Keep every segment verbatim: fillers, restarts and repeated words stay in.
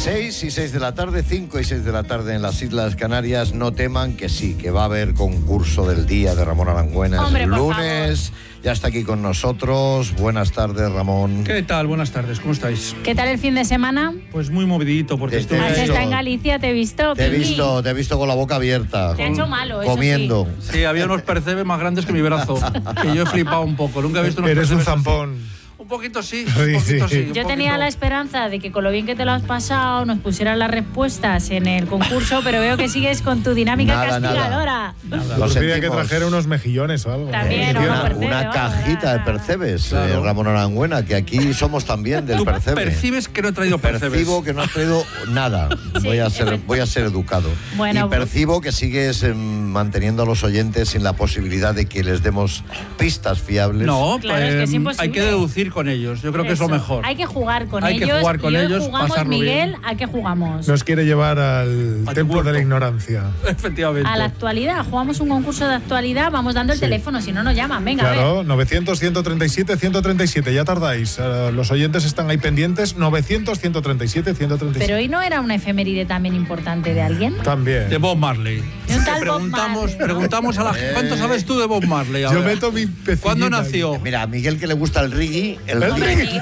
seis y seis de la tarde, cinco y seis de la tarde en las Islas Canarias. No teman que sí, que va a haber concurso del día de Ramón Arangüena. Hombre, el por lunes. favor. Ya está aquí con nosotros. Buenas tardes, Ramón. ¿Qué tal? Buenas tardes, ¿cómo estáis? ¿Qué tal el fin de semana? Pues muy movidito, porque Te- estuve... te- ¿Has visto. estado en Galicia? ¿Te he visto? Te he Kiki? visto, te he visto con la boca abierta. Te ha con- hecho malo, eso comiendo. Sí, había unos percebes más grandes que mi brazo, que yo he flipado un poco. Nunca he visto unos Eres un percebes así. zampón. Un poquito sí, Sí, un poquito sí. sí. un Yo tenía poquito. la esperanza de que con lo bien que te lo has pasado nos pusieran las respuestas en el concurso, pero veo que sigues con tu dinámica Nada, nada. castigadora. Lo Nos pedía que sentimos. trajera unos mejillones o algo. También, Y o una, percebe, una o cajita de nada. percebes, Claro. eh, Ramón Arangüena, que aquí somos también del Tú percebe. percibes que no he traído percebes. Percibo que no has traído nada. Sí, voy, a ser, efectivamente. voy a ser educado. Bueno, y percibo que sigues eh, manteniendo a los oyentes sin la posibilidad de que les demos pistas fiables. No, Claro, es que es eh, imposible. hay que deducir con ellos. Yo creo que es lo Eso. mejor. Hay que jugar con Hay que ellos. jugar con y hoy ellos, jugamos, pasarlo Miguel, bien. ¿a qué jugamos? Nos quiere llevar al A tu templo de la huerto. ignorancia. Efectivamente. A la actualidad. Jugamos un concurso de actualidad, vamos dando el Sí. teléfono, si no nos llaman. Venga, a ver. Claro, novecientos, ciento treinta y siete, ciento treinta y siete. Ya tardáis. Eh, los oyentes están ahí pendientes. novecientos, ciento treinta y siete, ciento treinta y siete. Pero hoy no era una efeméride también importante de alguien. También. De Bob Marley. De un tal Bob preguntamos, Marley, ¿no? preguntamos a la gente. ¿Cuánto sabes tú de Bob Marley? A Yo ver. meto mi pecillita ¿Cuándo ahí. nació? Mira, a Miguel que le gusta el reggae, el, El reggae. reggae.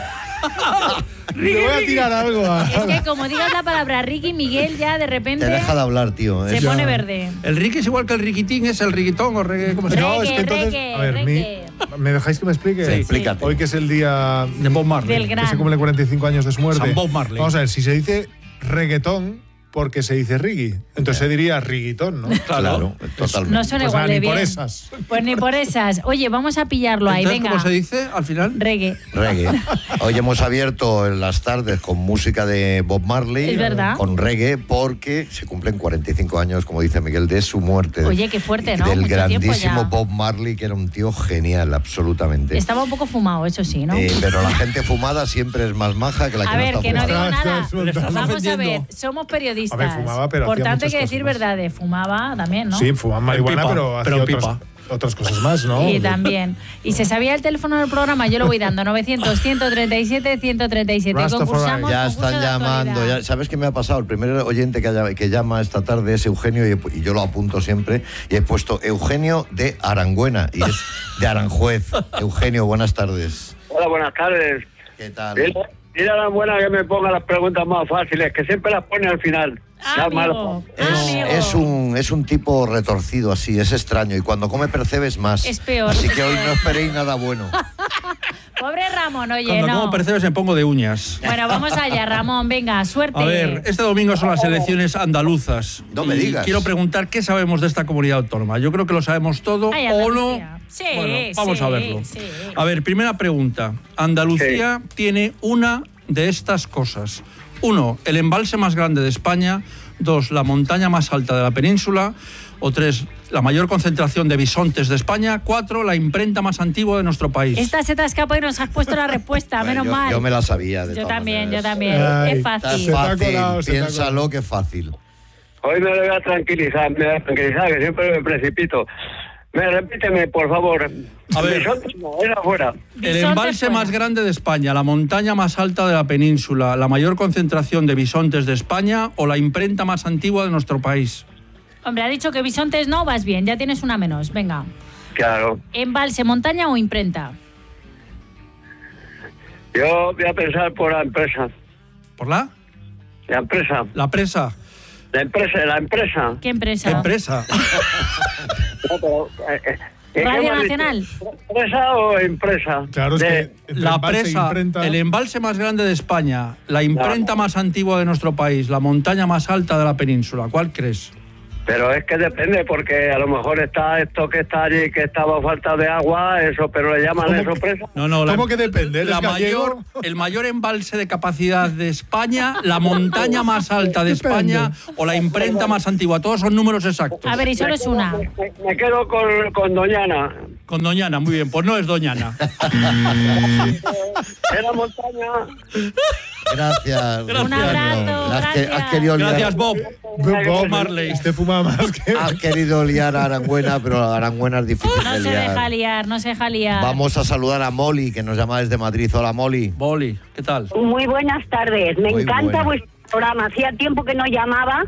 Le voy a tirar algo a... Es que como digas la palabra Ricky, Miguel ya de repente Te deja de hablar, tío. se Es- pone verde. El Ricky es igual que el riquitín, es el riquitón o reggae, ¿cómo se llama? No, es que Reggae, entonces... reggae, a ver, mi- reggae. ¿me dejáis que me explique? Sí, explícate. Hoy que es el día De Bob Marley. Del gran. que se cumple cuarenta y cinco años de su muerte. San Bob Marley. Vamos a ver, si se dice reggaetón, porque se dice reggae. Entonces se diría riguitón, ¿no? Claro, totalmente. No suena Pues igual nada, de ni bien. por esas. Pues ni por esas. Oye, vamos a pillarlo ahí, Entonces, venga. ¿cómo se dice al final? Reggae. Reggae. Hoy hemos abierto en las tardes con música de Bob Marley. Es verdad. Con reggae, porque se cumplen cuarenta y cinco años, como dice Miguel, de su muerte. Oye, qué fuerte, ¿no? Del Mucho tiempo grandísimo ya. Bob Marley, que era un tío genial, absolutamente. Estaba un poco fumado, eso sí, ¿no? Eh, pero la gente fumada siempre es más maja que la que A no ver, está que no fumada. digo Estás- nada. estás- estás Vamos a ofendiendo. ver, somos periodistas. A ver, fumaba, pero Por hacía tanto, hay muchas que decir cosas más. verdades. Fumaba también, ¿no? Sí, fuman marihuana, pipa, pero hacía pero otros- pipa. otras cosas más, ¿no? Y también. Y se sabía el teléfono del programa, yo lo voy dando. novecientos, ciento treinta y siete, ciento treinta y siete. Rastafari. Concursamos. Ya concurso están de llamando. actualidad. Ya, ¿Sabes qué me ha pasado? El primer oyente que, haya- que llama esta tarde es Eugenio y, he- y yo lo apunto siempre. Y he puesto Eugenio de Arangüena y es de Aranjuez. Eugenio, buenas tardes. Hola, buenas tardes. ¿Qué tal? Dile, dile a la buena que me ponga las preguntas más fáciles, que siempre las pone al final. Ah, Ya, amigo. malo. Es, Amigo. es un, es un tipo retorcido así, es extraño. Y cuando come percebes más. Es peor, Así es que hoy peor. no esperéis nada bueno. Pobre Ramón, oye, Cuando no. como percebes me pongo de uñas. Bueno, vamos allá, Ramón, venga, suerte. A ver, este domingo son las elecciones andaluzas. No me Y digas. Quiero preguntar qué sabemos de esta comunidad autónoma. Yo creo que lo sabemos todo Ay, o no. Andalucía. Sí, Bueno, vamos sí, a verlo. sí. A ver, primera pregunta. Andalucía tiene una de estas cosas. Uno, el embalse más grande de España. Dos, la montaña más alta de la península. O tres, la mayor concentración de bisontes de España. Cuatro, la imprenta más antigua de nuestro país. Esta se te ha escapado y nos has puesto la respuesta, Bueno, menos yo, mal. yo me la sabía. De Yo todas también, maneras. yo también. Ay, es Está fácil. Se te ha fácil, colado, se te ha piénsalo colado. que fácil. Hoy me voy a tranquilizar, me voy a tranquilizar, que siempre me precipito. Me repíteme, por favor. A ver. Bisontes no, era afuera. El Bisontes embalse fuera. más grande de España, la montaña más alta de la península, la mayor concentración de bisontes de España o la imprenta más antigua de nuestro país. Hombre, ha dicho que bisontes no, vas bien, ya tienes una menos. Venga. Claro. ¿Embalse, montaña o imprenta? Yo voy a pensar por la empresa. ¿Por la? La empresa. La presa. La empresa, la empresa. ¿Qué empresa? ¿Qué empresa? No, pero, eh, eh, ¿qué Radio me has dicho? Nacional. ¿Empresa o empresa? Claro, es De- que entre La embalse e presa, imprenta- el embalse más grande de España, la imprenta Claro. más antigua de nuestro país, la montaña más alta de la península. ¿Cuál crees? Pero es que depende, porque a lo mejor está esto que está allí, que estaba falta de agua, eso, pero le llaman ¿Cómo eso que- presa. No, no, la- ¿Cómo que depende? ¿Eres La gallego? mayor, el mayor embalse de capacidad de España, la montaña más alta de España o la imprenta más antigua. Todos son números exactos. A ver, y solo es una. Me, me quedo con, con Doñana. Con Doñana, muy bien. Pues no es Doñana. Era montaña. Gracias. Un Eugenio. abrazo, Has que- gracias. Has querido liar, Gracias, Bob. Bob Marley. Este fuma más que... has querido liar a Arangüena, pero Arangüena es difícil No de se deja liar. liar, no se deja liar. Vamos a saludar a Molly, que nos llama desde Madrid. Hola, Molly. Boli, ¿qué tal? Muy buenas tardes. Me Muy encanta buena. vues- programa. Hacía tiempo que no llamaba.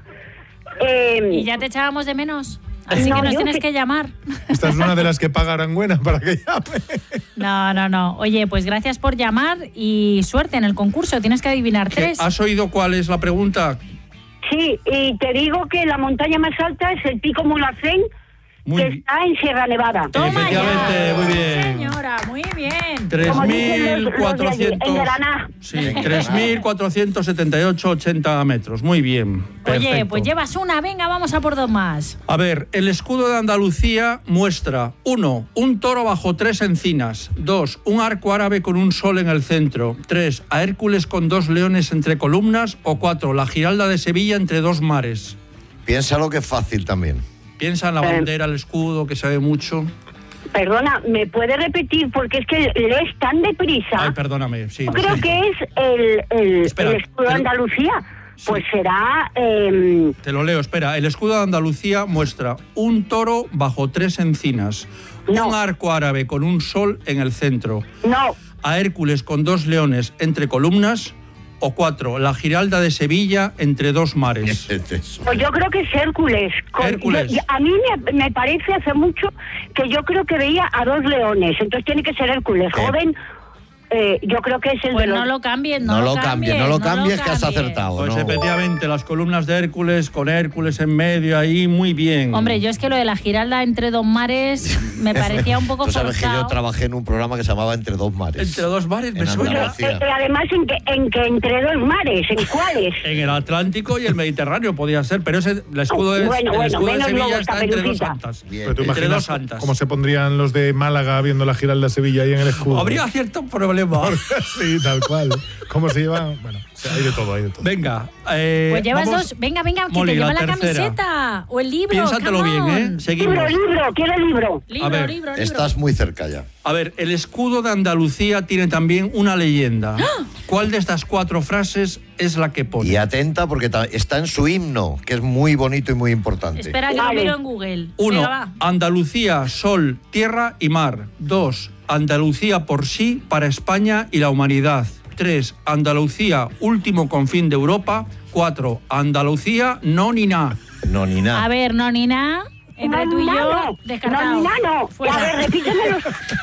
Eh, ¿Y ya te echábamos de menos? Así no, que nos yo tienes que- que llamar. Esta es una de las que paga Arangüena para que llame. No, no, no. Oye, pues gracias por llamar y suerte en el concurso. Tienes que adivinar ¿Qué- tres. ¿Has oído cuál es la pregunta? Sí, y te digo que la montaña más alta es el Pico Mulhacén, Muy que bi- está en Sierra Nevada. Toma Efectivamente, ya. muy bien. Señora, muy bien. tres Como mil dicen los- los de allí, cuatrocientos en Granada. Sí, tres mil cuatrocientos setenta y ocho coma ochenta metros. Muy bien. Oye, Perfecto. pues llevas una. Venga, vamos a por dos más. A ver, el escudo de Andalucía muestra: uno, un toro bajo tres encinas; dos, un arco árabe con un sol en el centro; tres, a Hércules con dos leones entre columnas; o cuatro, la Giralda de Sevilla entre dos mares. Piénsalo que es fácil también. Piensa en la Eh. bandera, el escudo, que se ve mucho. Perdona, ¿me puede repetir? Porque es que lees tan deprisa. Ay, perdóname. Sí, Yo lo creo siento. que es el, el, Espera, el escudo de pero- Andalucía. Sí. Pues será... eh, Te lo leo, espera. El escudo de Andalucía muestra un toro bajo tres encinas, No. un arco árabe con un sol en el centro, no, a Hércules con dos leones entre columnas; o cuatro, la Giralda de Sevilla entre dos mares. Es eso. pues yo creo que es Hércules. Con- Hércules. yo- yo- a mí me, me parece hace mucho que yo creo que veía a dos leones. Entonces tiene que ser Hércules. Eh. Joven, eh, yo creo que es el Pues de los... no lo cambies, no, No lo cambies, no lo cambies, que has cambies. acertado. Pues no. efectivamente, las columnas de Hércules con Hércules en medio ahí, muy bien. Hombre, yo es que lo de la Giralda entre dos mares me parecía un poco Tú sabes que yo forzado. trabajé en un programa que se llamaba Entre dos mares. Entre dos mares me En suena. Andalucía. Eh, eh, además, en que, en que entre dos mares, ¿en cuáles? En el Atlántico y el Mediterráneo podía ser, pero ese, el escudo de, Bueno, el bueno, escudo de menos Sevilla luego está esta entre dos peluquita. santas. Bien. Pero tú Entre imaginas dos santas. cómo se pondrían los de Málaga viendo la Giralda de Sevilla ahí en el escudo. Habría cierto problema. Sí, tal cual. ¿Cómo se lleva? Bueno, o sea, hay de todo, hay de todo. Venga. eh, Pues llevas vamos- dos. Venga, venga, que Molly, te lleva la, tercera. camiseta. O el libro. Piénsatelo come bien, on. ¿eh? Seguimos. Libro, libro, quiero libro. Libro, A ver, libro, libro. Estás muy cerca ya. A ver, el escudo de Andalucía tiene también una leyenda. ¡Ah! ¿Cuál de estas cuatro frases es la que pone? Y atenta porque ta- está en su himno, que es muy bonito y muy importante. Espera que Vale. lo miro en Google. Uno, Venga, va. Andalucía, sol, tierra y mar. Dos, Andalucía por sí, para España y la humanidad. Tres, Andalucía, último confín de Europa. Cuatro, Andalucía, no ni na. No, ni nada. A ver, no ni nada. Entre tú y yo, no, descartado. no, no, no. Fuera. A ver, repítemelo.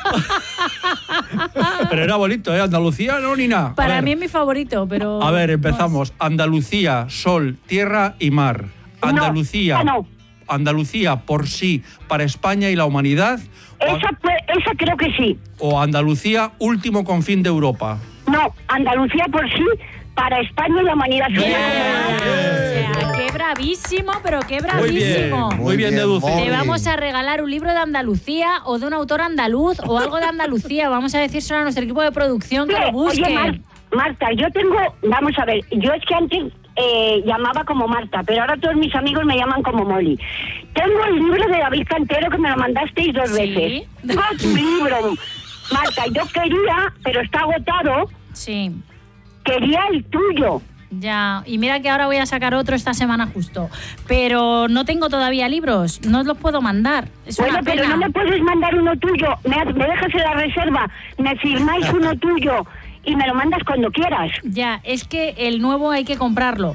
Pero era bonito, ¿eh? Andalucía, no ni na. A Para ver. mí es mi favorito, pero... A ver, empezamos. Andalucía, sol, tierra y mar. Andalucía. No, no. Andalucía por sí, para España y la humanidad. O, Esa, pues, esa creo que sí. o Andalucía, último confín de Europa. No, Andalucía por sí, para España y la humanidad. Bien. O sea, qué bravísimo, pero qué Muy bien, bravísimo. muy Muy bien bien, deducido. Molly. Le vamos a regalar un libro de Andalucía o de un autor andaluz o algo de Andalucía. Vamos a decírselo a nuestro equipo de producción que lo Oye, busque. Mar- Marta, yo tengo, vamos a ver, yo es que antes eh, llamaba como Marta, pero ahora todos mis amigos me llaman como Molly. Tengo el libro de David Cantero que me lo mandasteis dos Sí. veces. Tengo tu libro, Marta, yo quería, pero está agotado, Sí, quería el tuyo. ya. Y mira que ahora voy a sacar otro esta semana justo. Pero no tengo todavía libros, no os los puedo mandar. Es Bueno, una pero pena. no me puedes mandar uno tuyo, me, ha- me dejas en la reserva, me firmáis uno tuyo y me lo mandas cuando quieras. Ya, es que el nuevo hay que comprarlo.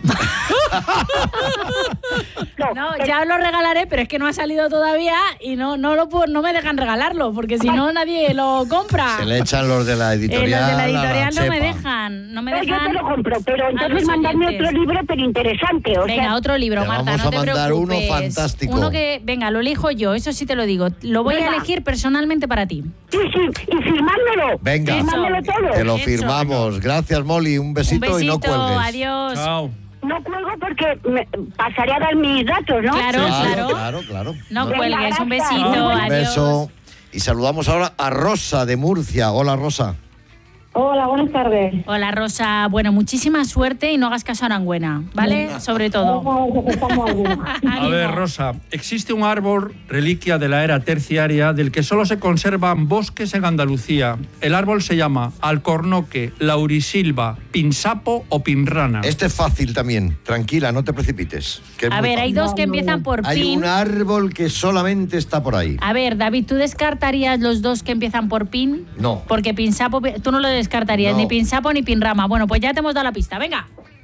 No, No, pero- ya os lo regalaré, pero es que no ha salido todavía y no, no, lo puedo- no me dejan regalarlo, porque si no nadie lo compra. Se le echan los de la Eh, editorial. los de la a editorial no me chepa. dejan, no me No, yo dejan. te lo compro, pero a entonces los mandadme oyentes. otro libro, pero interesante. O Venga, sea, otro libro, Te Marta, vamos no a te mandar uno preocupes. fantástico. Uno que, venga, lo elijo yo, eso sí te lo digo. Lo voy a Venga. elegir personalmente para ti. sí, sí, y firmármelo. Venga. Firmármelo todo. Te lo Eso. firmamos. Gracias, Molly. Un Un besito, besito, y no cuelgues. adiós. Chao. No cuelgo porque me pasaré a dar mis datos, ¿no? Claro, Claro, claro. claro, claro. No No- cuelgues, un Venga, besito, gracias. Un adiós. beso. Y saludamos ahora a Rosa de Murcia. Hola, Rosa. Hola, buenas tardes. Hola, Rosa. Bueno, muchísima suerte y no hagas caso a Arangüena, ¿vale? Sobre todo. Vamos a ver si acertamos alguno. A ver, Rosa, existe un árbol reliquia de la era terciaria del que solo se conservan bosques en Andalucía. El árbol se llama alcornoque, laurisilva, pinsapo o pinrana. Este es fácil también. Tranquila, no te precipites. que es A muy ver, hay fácil. dos que No, no, empiezan no. por Hay pin. un árbol que solamente está por ahí. A ver, David, ¿tú descartarías los dos que empiezan por pin? No. Porque pinsapo, tú no lo descartarías, No. ni pinsapo ni pinrama. Bueno, pues ya te hemos dado la pista. Venga.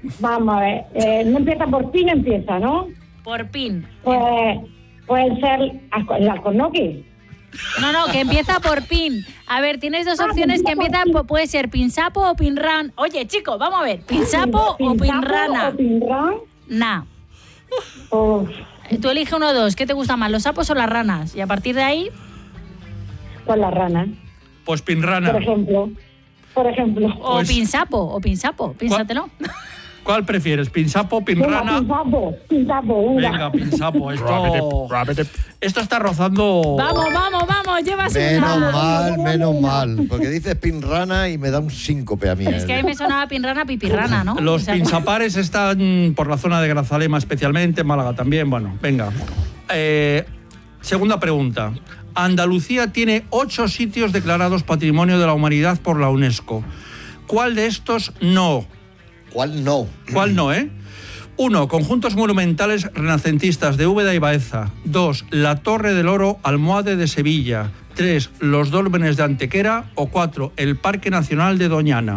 Vamos a ver. Eh, no empieza por pin, empieza, ¿no? Por pin. Pues pueden ser asco- el alcornoque. No, no, que empieza por pin. A ver, tienes dos Ah, opciones que que empieza empiezan, por por- puede ser pinsapo o pinran. Oye, chico, vamos a ver, pinsapo o Pinsapo pinrana. o pinran. Nah. Uf, Tú elige uno o dos. ¿Qué te gusta más, los sapos o las ranas? Y a partir de ahí, con la rana, Pues pinrana. por ejemplo. Por ejemplo. o Pues- pinsapo, o pinsapo, pínsatelo. ¿Cuál prefieres? ¿Pinsapo, Venga, pinrana? pinsapo, pinsapo, venga. Venga, pinsapo. Esto, esto está rozando... Vamos, vamos, vamos, llevas Menos una. mal, menos mal. Porque dices pinrana y me da un síncope a mí. Es que a mí me sonaba pinrana, pipirrana, ¿no? Los O sea, pinzapares están por la zona de Grazalema especialmente, Málaga también. Bueno, venga. Eh, segunda pregunta. Andalucía tiene ocho sitios declarados Patrimonio de la Humanidad por la UNESCO. ¿Cuál de estos no? ¿Cuál no? ¿Cuál no, eh? Uno, conjuntos monumentales renacentistas de Úbeda y Baeza. Dos, la Torre del Oro, Almohade de Sevilla. Tres, los Dólmenes de Antequera. O cuatro, el Parque Nacional de Doñana.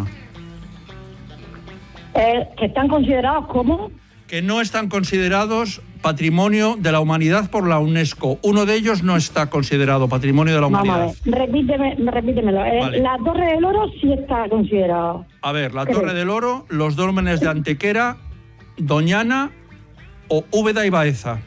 Eh, que están considerados como... Que no están considerados Patrimonio de la Humanidad por la UNESCO. Uno de ellos no está considerado Patrimonio de la Vamos a Humanidad. ver, repíteme, repítemelo. Eh, Vale. La Torre del Oro sí está considerado. A ver, la Creo. Torre del Oro, los Dólmenes de Antequera, Doñana o Úbeda y Baeza.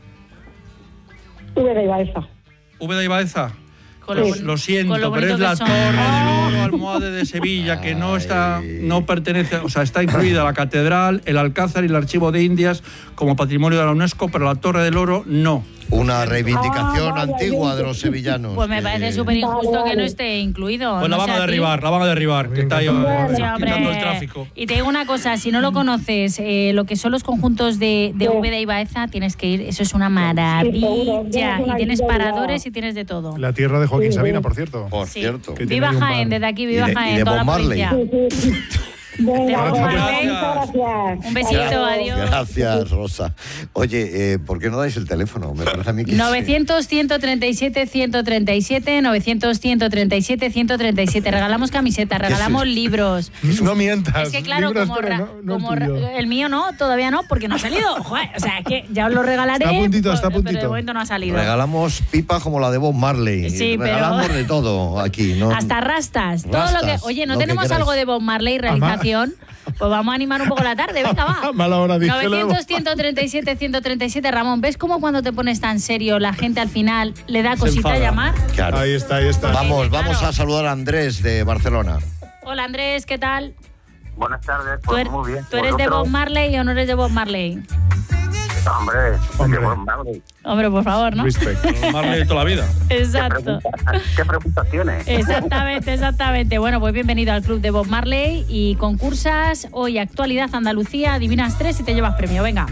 Tuve de Baeza. Úbeda y Baeza. Con lo Pues boni- lo siento, con lo pero bonito es la que son. Torre del Oro, Almohade de Sevilla, que no está, no pertenece, o sea, está incluida la catedral, el Alcázar y el Archivo de Indias como patrimonio de la UNESCO, pero la Torre del Oro no. Una reivindicación Ah, vaya, antigua bien. de los sevillanos. Pues me que- parece súper injusto Vale, que no vale. esté incluido. Pues la no van sé a ti. derribar, la van a derribar, que está ahí Bueno. eh, Sí, hombre. quitando el tráfico. Y te digo una cosa, si no lo conoces, eh, lo que son los conjuntos de, de Sí. Úbeda y Baeza, tienes que ir, eso es una seguro, maravilla. tienes una Y tienes historia. paradores y tienes de todo. La tierra de Joaquín Sí, Sabina, sí. por cierto. Por Sí. cierto. Que tiene Viva ahí un Jaén, bar. desde aquí, Y viva de- y Jaén, de toda Bob la Marley. provincia. Sí, sí. Venga, De pues, Bob Marley. muchas gracias. Un besito, adiós. Gracias, Rosa. Oye, eh, ¿por qué no dais el teléfono? Me parece a mí que novecientos, ciento treinta y siete, ciento treinta y siete, novecientos, ciento treinta y siete, ciento treinta y siete. Regalamos camisetas, regalamos eso? libros. No mientas. Es que claro, libros, como, pero ra- no- no el como ra- tuyo. el mío no, todavía no, porque no ha salido. Joder, o sea, que ya os lo regalaré. Está a puntito, está a pero- Pero de puntito. momento no ha salido. regalamos pipa como la de Bob Marley. Sí, pero- regalamos de todo aquí, ¿no? Hasta rastas. Todo lo que. Rastas, Oye, ¿no lo que tenemos queráis. algo de Bob Marley realización? Pues vamos a animar un poco la tarde, venga, va. Mala hora, dije, novecientos, ciento treinta y siete, ciento treinta y siete. Ramón, ¿ves cómo cuando te pones tan serio la gente al final le da Se cosita enfada. llamar? Claro. Ahí está, ahí está. Vamos, Claro. vamos a saludar a Andrés de Barcelona. Hola Andrés, ¿qué tal? Buenas tardes, ¿Tú, pues er- muy bien. ¿tú eres de Bob ¿Vosotros? Marley o no eres de Bob Marley? Hombre, Hombre. de Bob Marley. Hombre, por favor, ¿no? Respect. Marley de toda la vida. ¿Qué Exacto. preguntas, ¿Qué preguntas tiene? Exactamente, exactamente. Bueno, pues bienvenido al club de Bob Marley y concursas. Hoy actualidad Andalucía, adivinas tres y te llevas premio. Venga.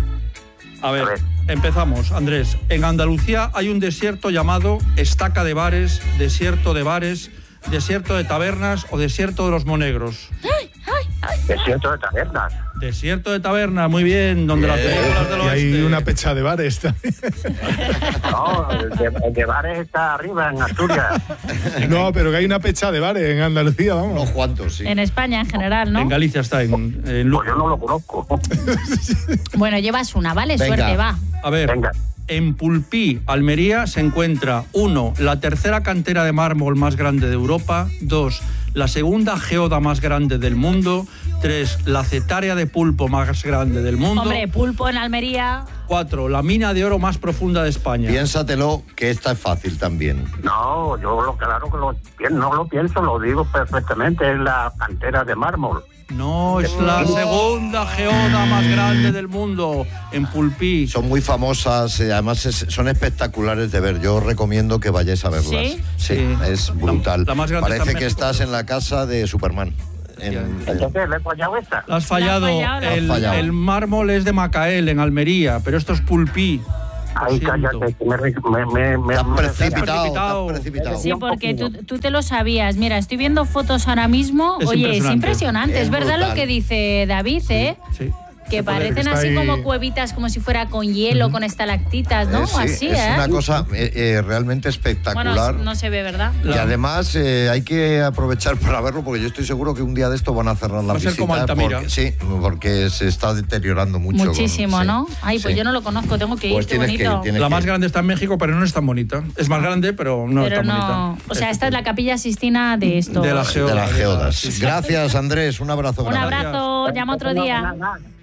A ver, A ver. empezamos, Andrés. En Andalucía hay un desierto llamado Estaca de Bares, Desierto de Bares, Desierto de Tabernas o Desierto de los Monegros. Desierto de tabernas. Desierto de Tabernas, muy bien, donde las películas del Y hay oeste. una pecha de bares también. No, el de, el de bares está arriba, en Asturias. No, pero que hay una pecha de bares en Andalucía, Unos vamos. cuantos, sí. En España en general, ¿no? En Galicia está, en, en Lu- Pues yo no lo conozco. Bueno, llevas una, ¿vale? Venga. Suerte, va. A ver, Venga. en Pulpí, Almería, se encuentra, uno, la tercera cantera de mármol más grande de Europa, dos, la segunda geoda más grande del mundo, tres, la cetárea de pulpo más grande del mundo, Hombre, pulpo en Almería. cuatro, la mina de oro más profunda de España. Piénsatelo, que esta es fácil también. No, yo lo claro que lo, pi- no lo pienso, lo digo perfectamente, es la cantera de mármol. No, es la segunda geoda más grande del mundo, en Pulpí. Son muy famosas, eh, además es- son espectaculares de ver. Yo os recomiendo que vayáis a verlas. ¿Sí? Sí, Sí. es brutal. La- la más grande está Parece en que México. estás en la casa de Superman. En- en- Entonces, ¿le he fallado esta? La has fallado. La has fallado, la has el, fallado. el mármol es de Macael, en Almería, pero esto es Pulpí. Ay, Lo siento. cállate, que me, re- me, me, me, Te has me- precipitado, precipitado. te has precipitado. Sí, porque tú, tú te lo sabías. Mira, estoy viendo fotos ahora mismo. Es Oye, es impresionante. impresionante. Es, Es verdad brutal. lo que dice David, ¿eh? Sí. Que parece parecen que está así ahí- como cuevitas, como si fuera con hielo, con estalactitas, ¿no? Eh, sí, así, es ¿eh? una cosa eh, eh, realmente espectacular. Bueno, no se ve, ¿verdad? Y además eh, hay que aprovechar para verlo porque yo estoy seguro que un día de esto van a cerrar la Va a ser visita. como Altamira. Porque, sí, porque se está deteriorando mucho. Muchísimo, con- sí, ¿no? Ay, pues sí. yo no lo conozco, tengo que ir, Pues qué tienes que ir, bonito. tienes La que más ir. grande está en México, pero no es tan bonita. Es más grande, pero no Pero es tan no, bonita. o sea, esta es la Capilla Sistina de esto. De la De geoda. las geodas. Sí, sí. Gracias, Andrés. Un abrazo. Un grande. abrazo, llama otro día.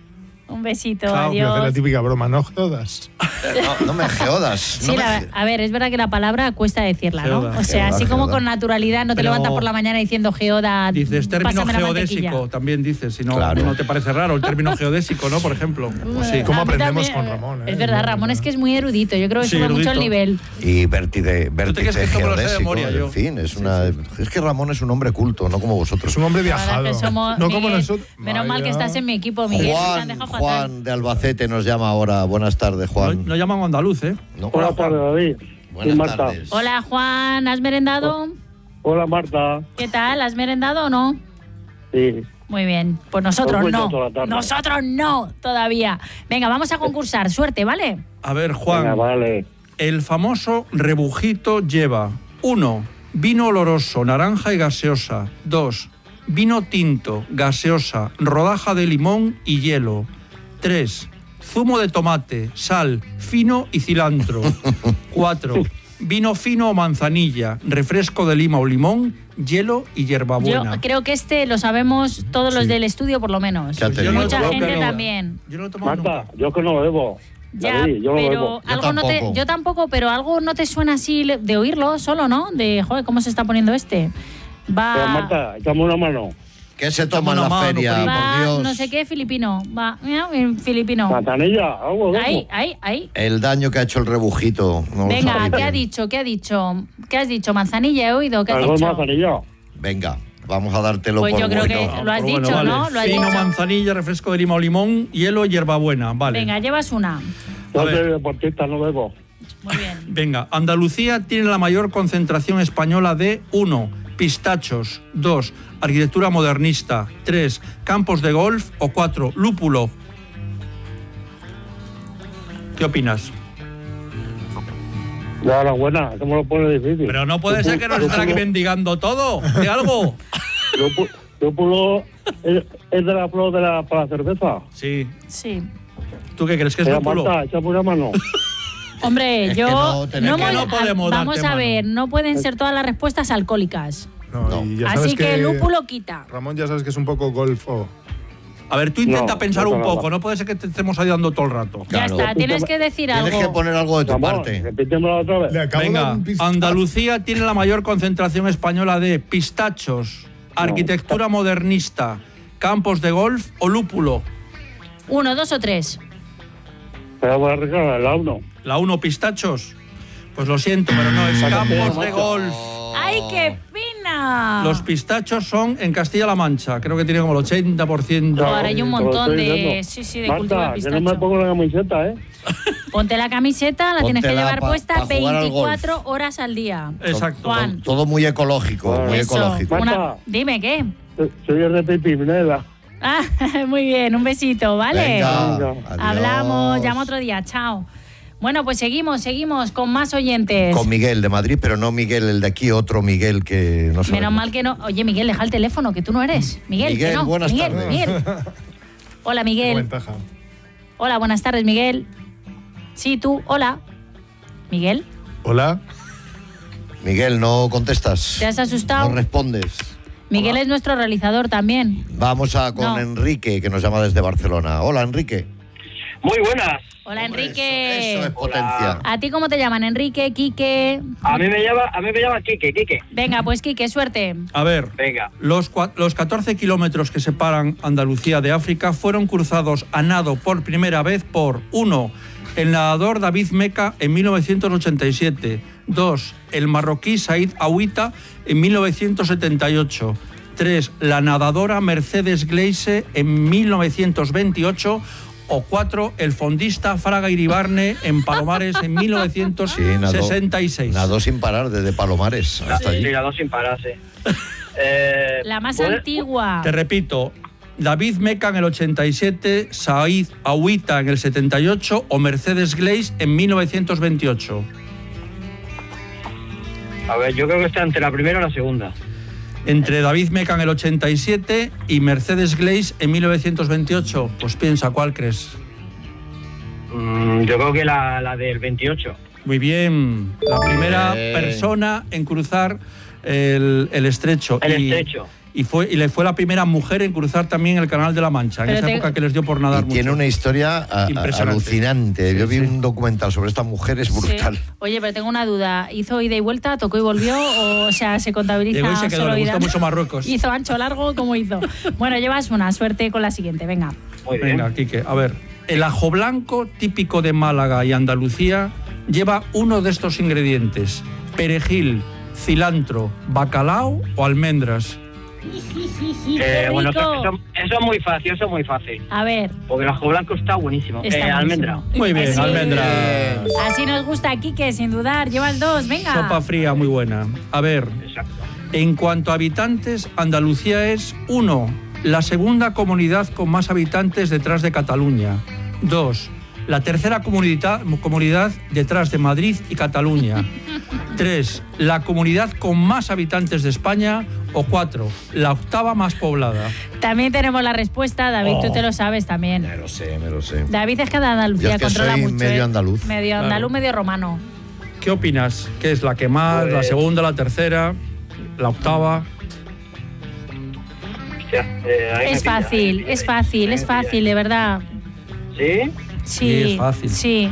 Un besito, Chao. Voy a hacer la adiós. típica broma, no jodas. No, no me geodas. Sí, no me la- ge- a ver, es verdad que la palabra cuesta decirla, ¿no? Geoda. O sea, Geoda, así como geoda. con naturalidad, no te Pero- levantas por la mañana diciendo geoda, Dices término pásame la mantequilla. geodésico, también dices, si no, Claro. no te parece raro el término geodésico, ¿no? Por ejemplo. Pues sí. ¿Cómo A mí aprendemos también, con Ramón, eh? Es verdad, Ramón es que es muy erudito, yo creo que Sí, sube mucho erudito. el nivel. Y vértice, crees que vértice esto me lo sé de geodésico. memoria yo? En fin, es una. Es que Ramón es un hombre culto, no como vosotros. Es un hombre La verdad viajado. que somos, no como Miguel, nosotros. menos mal que Vaya. estás en mi equipo, Miguel. te han Juan, dejado fatal. Juan de Albacete nos llama ahora. Buenas tardes, No, Juan. no llaman andaluz, ¿eh? No. Hola, tardes, David. Buenas Sí, Marta. tardes. Hola, Juan, ¿has merendado? Hola, Marta. ¿Qué tal? ¿Has merendado o no? Sí. Muy bien, pues nosotros Os voy no. toda la tarde. Nosotros no, todavía. Venga, vamos a concursar. Suerte, ¿vale? A ver, Juan. Venga, vale. El famoso rebujito lleva uno. Vino oloroso, naranja y gaseosa. dos. Vino tinto, gaseosa, rodaja de limón y hielo. tres. Zumo de tomate, sal, fino y cilantro. cuatro. Vino fino o manzanilla, refresco de lima o limón, hielo y Yo hierbabuena. creo que este lo sabemos todos los del estudio, por lo menos. Ya te Yo digo. Mucha yo gente que no- también. Yo no lo he tomado Marta, nunca. yo que no lo bebo. Ya, David, yo lo pero bebo. Yo algo no te, tampoco. yo tampoco, pero algo no te suena así le- de oírlo solo, ¿no? De, joder, ¿cómo se está poniendo este? Va, Pero, Marta, echame una mano. ¿Qué se toma en Mano la a mano, feria, primo. va por Dios? no sé qué filipino. Va, mira, en filipino. Manzanilla, algo de Ahí, ahí, ahí. El daño que ha hecho el rebujito. no lo Venga, sabéis ¿qué ha bien. dicho? ¿Qué ha dicho? ¿Qué has dicho? Manzanilla he oído, ¿qué has Algo de dicho? manzanilla. Venga, vamos a dártelo Pues por yo creo bueno. que lo has Pues bueno, dicho, vale. ¿no? Lo has Fino, dicho. manzanilla, refresco de lima o limón, hielo y hierbabuena. Vale. Venga, llevas una. A Yo ver. soy deportista, no bebo. Muy bien. Venga, Andalucía tiene la mayor concentración española de uno. Pistachos. dos. Arquitectura modernista. tres. Campos de golf. O cuatro. Lúpulo. ¿Qué opinas? Ya, la buena, que me lo pone difícil. Pero no puede ser que nos estén aquí mendigando todo. ¿De algo? Lúpulo- Lúpulo es, es de la flor de la, para la cerveza. Sí. Sí. ¿Tú qué crees que es Venga, lúpulo? Marta, echame una mano. Hombre, Es que yo no tenemos- no que voy- no podemos vamos darte a mano. ver, no pueden ser todas las respuestas alcohólicas. No, No. y ya sabes Así que el lúpulo quita. Ramón ya sabes que es un poco golfo. A ver, tú intenta No, pensar no un pasa poco. nada. No puede ser que te estemos ayudando todo el rato. Ya Claro. está, tienes que decir Tienes algo. que poner algo de tu Ramón, parte. repítemelo otra vez. Le acabo de dar Venga, un pistón. Andalucía tiene la mayor concentración española de pistachos, arquitectura modernista, campos de golf o lúpulo. Uno, dos o tres. Pero voy a recargar la uno. La uno, pistachos. Pues lo siento, pero no, es campos de golf. ¡Ay, qué pena! Los pistachos son en Castilla-La Mancha. Creo que tiene como el ochenta por ciento. Ahora hay un Te lo montón estoy de, diciendo. sí, sí, de cultivo de Marta, que no me pistacho. pongo la camiseta, ¿eh? Ponte la camiseta, la tienes que Póntela llevar pa- puesta pa jugar al veinticuatro golf. horas al día. Exacto. Juan. Todo muy ecológico, muy Eso. ecológico. Marta. Una- Dime, ¿qué? Soy el de Pipi Pineda. Ah, muy bien, un besito, ¿vale? Venga, Venga. adiós. Hablamos, llama otro día, chao. Bueno, pues seguimos, seguimos con más oyentes. Con Miguel de Madrid, pero no Miguel el de aquí, otro Miguel que no sabemos. Menos mal que no. Oye, Miguel, deja el teléfono, que tú no eres. Miguel, Miguel, que no. buenas Miguel, tardes. Miguel. Hola, Qué Miguel. ventaja. Hola, buenas tardes, Miguel. Sí, tú, hola. Miguel, Hola. Miguel, no contestas. ¿te has asustado? No respondes. Miguel es nuestro realizador también. Vamos a con No. Enrique, que nos llama desde Barcelona. Hola, Enrique. Muy buenas. Hola, Hombre, Enrique. Eso, eso es potencia. ¿A ti cómo te llaman? Enrique, Quique. A mí me llama, a mí me llama Quique, Quique. Venga, pues Quique, suerte. A ver, Venga. los, cua- los catorce kilómetros que separan Andalucía de África fueron cruzados a nado por primera vez por uno. El nadador David Meca en mil novecientos ochenta y siete. dos. El marroquí Said Aouita en mil novecientos setenta y ocho. tres. La nadadora Mercedes Gleise en mil novecientos veintiocho. O cuatro. El fondista Fraga Iribarne en Palomares en mil novecientos sesenta y seis. Nadó sin parar desde Palomares hasta allí. dos sin pararse. Eh, La más ¿puede- antigua. Te repito, David Meca en el ochenta y siete, Said Aouita en el setenta y ocho o Mercedes Gleis en mil novecientos veintiocho. A ver, yo creo que está entre la primera y la segunda. Entre David Meca en el ochenta y siete y Mercedes Gleis en mil novecientos veintiocho. Pues piensa, ¿cuál crees? Mm, yo creo que la, la del veintiocho. Muy bien. La primera Bien. persona en cruzar el, el estrecho. El y, estrecho. Y, fue, y le fue la primera mujer en cruzar también el Canal de la Mancha, en Pero esa te- época que les dio por nadar Y mucho. tiene una historia a- a- Impresionante. alucinante. Yo vi sí. un documental sobre esta mujer, es brutal. Sí. Oye, pero tengo una duda. ¿Hizo ida y vuelta, tocó y volvió? O, o sea, ¿se contabiliza Llegó y se quedó, solo le ida? gustó mucho Marruecos. ¿Hizo ancho largo? ¿Cómo hizo? Bueno, llevas una. Suerte con la siguiente, venga. Muy bien. Venga, Quique, a ver. El ajo blanco, típico de Málaga y Andalucía, lleva uno de estos ingredientes: perejil, cilantro, bacalao o almendras. Eh, ¡Qué bueno, rico! eso, eso- eso es muy fácil, eso es muy fácil. A ver. Porque el ajo blanco está buenísimo. Está eh, buenísimo. almendra. Muy bien, Así- almendras. Así nos gusta, Quique, sin dudar. Llevas dos, venga. Sopa fría, muy buena. A ver, Exacto. en cuanto a habitantes, Andalucía es, uno, la segunda comunidad con más habitantes detrás de Cataluña. Dos, la tercera comunidad, comunidad detrás de Madrid y Cataluña. Tres, la comunidad con más habitantes de España. O cuatro, la octava más poblada. También tenemos la respuesta, David, tú te lo sabes también. Me lo sé, me lo sé. David es que de Andalucía Yo es que controla soy mucho. medio ¿eh? andaluz. Medio Claro. andaluz, medio romano. ¿Qué opinas? ¿Qué es la que más, la Pues- segunda, la tercera, la octava? Hostia, eh, ahí me Es pilla, fácil, ahí me es pilla, fácil, ahí es me pilla. fácil, de verdad. ¿Sí? Sí, es fácil. Sí.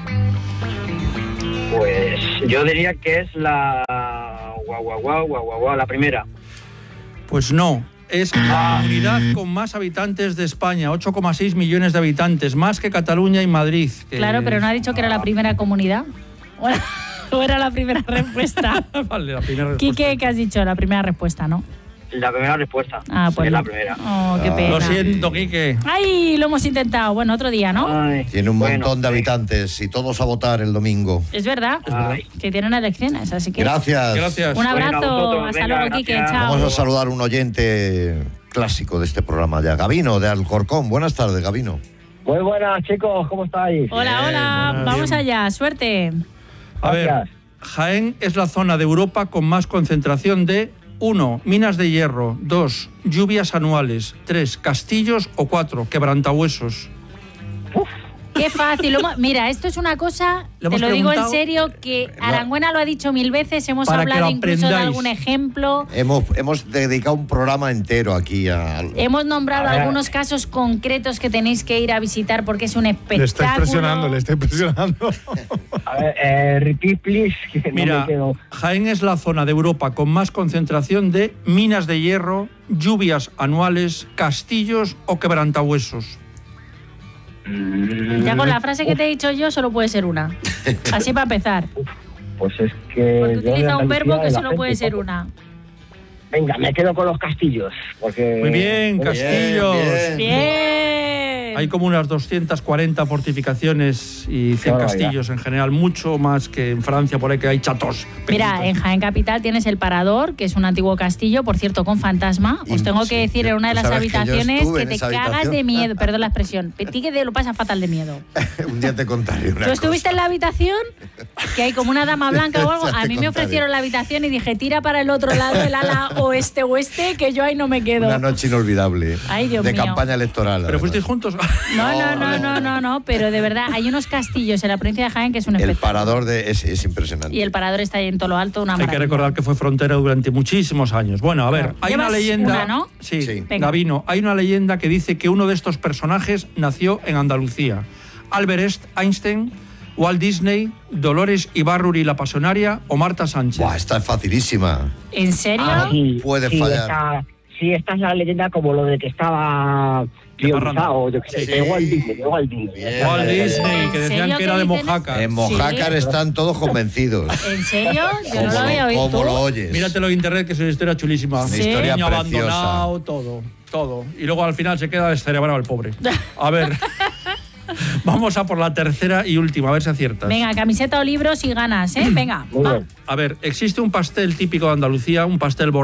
Pues yo diría que es la... Guau, guau, guau, guau, guau, guau, la primera. Pues no. Es la comunidad con más habitantes de España, ocho coma seis millones de habitantes, más que Cataluña y Madrid. que- Claro, pero no ha dicho que era la primera comunidad. ¿O era, o era la primera respuesta? Vale, la primera respuesta. Quique, ¿qué has dicho? La primera respuesta, ¿no? La primera respuesta. Ah, pues es no. la primera. Oh, qué pena. Lo siento, Quique. Ay, lo hemos intentado. Bueno, otro día, ¿no? Ay, Tiene un bueno, montón de sí. habitantes y todos a votar el domingo. Es verdad. Ay. Que tienen elecciones, así que... Gracias. Gracias. Un Bueno, a abrazo. vosotros, Hasta venga, luego, Quique. gracias. Chao. Vamos a saludar a un oyente clásico de este programa ya. Gabino, de Alcorcón. Buenas tardes, Gabino. Muy buenas, chicos, ¿cómo estáis? Hola, Bien, hola. buenas, Vamos bien. allá. Suerte. A ver, Gracias. Jaén es la zona de Europa con más concentración de uno, minas de hierro, dos, lluvias anuales, tres, castillos o cuatro, quebrantahuesos. Qué fácil. Lo hemos- Mira, esto es una cosa, Lo te hemos lo digo en preguntado. serio, que Arangüena lo ha dicho mil veces, hemos Para que hablado lo incluso de aprendáis. algún ejemplo, Hemos, hemos dedicado un programa entero aquí a... hemos nombrado A ver. algunos casos concretos que tenéis que ir a visitar porque es un espectáculo. Le está impresionando, le está impresionando. A ver, eh, repeat, please, que no Mira, me quedo. Jaén es la zona de Europa con más concentración de minas de hierro, lluvias anuales, castillos o quebrantahuesos. Ya con la frase que te he dicho yo solo puede ser una. Así para empezar. Pues es que... Porque yo de utiliza un Andalucía, verbo que la solo gente puede ser poco. una. Venga, me quedo con los castillos. Porque, Muy bien, Bueno, castillos. bien. Bien. Hay como unas doscientas cuarenta fortificaciones y cien barbaridad. castillos en general, mucho más que en Francia, por ahí que hay chatos. Mira, en Jaén Capital tienes el Parador, que es un antiguo castillo, por cierto, con fantasma. Os Y- tengo sí, que decir yo- en una de tú las sabes que yo habitaciones estuve que, en te esa cagas habitación. de miedo, perdón la expresión. Ti que lo pasa fatal de miedo. Un día te contaré una ¿Tú estuviste cosa. en la habitación? Que hay como una dama blanca o algo. Ya A te mí me contaré. ofrecieron la habitación y dije, tira para el otro lado, el ala oeste-oeste, que yo ahí no me quedo. Una noche inolvidable. Ay, Dios de mío. campaña electoral. ¿Pero además. fuisteis juntos? No, no, no, no, no, no, pero de verdad, hay unos castillos en la provincia de Jaén que es un El espectáculo. parador de, es, es impresionante. Y el Parador está ahí en todo lo alto, una Hay que maravilla. recordar que fue frontera durante muchísimos años. Bueno, a ver, hay una Llevas leyenda. una, ¿no? Sí, Sí. Venga. Gabino, hay una leyenda que dice que uno de estos personajes nació en Andalucía. Albert Einstein, Walt Disney, Dolores Ibarruri la Pasionaria o Marta Sánchez. Buah, esta es facilísima. ¿En serio? Ah, sí, Puede sí, fallar. Esta, sí, esta es la leyenda como lo de que estaba priorizado, yo qué sé, Sí. de Walt Disney, de Walt Disney. Bien. Walt Disney, ¿En que decían serio que era que de dicen Mojácar. En Mojácar Sí. están todos convencidos. ¿En serio? Yo no Como lo había oído. como ¿Tú? lo oyes. Míratelo en internet, que es una historia chulísima. Una Sí. historia Niño preciosa. abandonado, todo, todo. Y luego al final se queda descerebrado el pobre. A ver, vamos a por la tercera y última, a ver si aciertas. Venga, camiseta o libros y ganas, ¿eh? Venga, Muy va. bien. A ver, existe un pastel típico de Andalucía, un pastel